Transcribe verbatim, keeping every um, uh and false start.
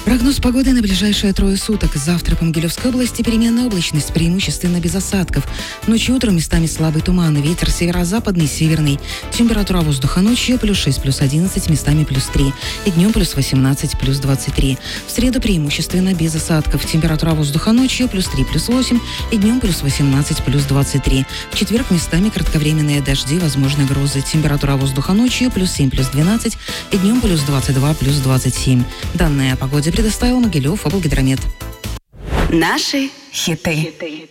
Прогноз погоды на ближайшие трое суток. Завтра по Могилевской области переменная облачность, преимущественно без осадков. Ночью и утром местами слабый туман, ветер северо-западный, северный. Температура воздуха ночью плюс шесть, плюс одиннадцать, местами плюс три. И днем плюс восемнадцать, плюс двадцать три. В среду преимущественно без осадков. Температура воздуха ночью плюс три, плюс восемь. И днем плюс восемнадцать, плюс двадцать три. В четверг местами кратковременные дожди, возможны грозы. Температура воздуха ночью плюс семь, плюс двенадцать. И днем плюс двадцать два, плюс двадцать семь. Данные о погоде предоставил Могилев облгидромет. Наши хиты.